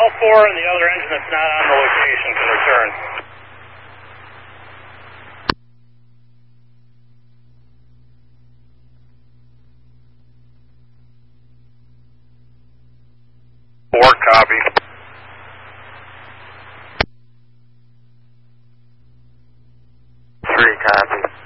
L4 and the other engine that's not on the location can return. Four, copy. 3, copy.